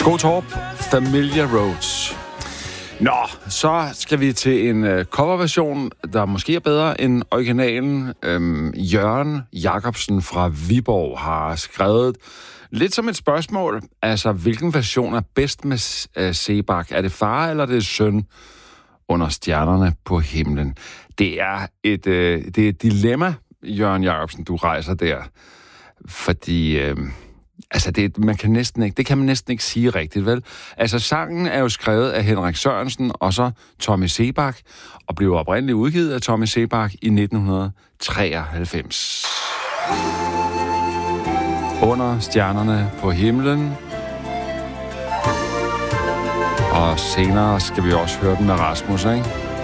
Skotorp, Familiar Roads. Nå, så skal vi til en coverversion, der måske er bedre end originalen. Jørgen Jacobsen fra Viborg har skrevet lidt som et spørgsmål. Altså, hvilken version er bedst med Sebak? Er det far eller det er søn under stjernerne på himlen? Det er et dilemma, Jørgen Jacobsen, du rejser der. Fordi... Altså, det kan man næsten ikke sige rigtigt, vel? Altså, sangen er jo skrevet af Henrik Sørensen og så Tommy Sebak, og blev oprindeligt udgivet af Tommy Sebak i 1993. Under stjernerne på himlen. Og senere skal vi også høre den med Rasmus, ikke?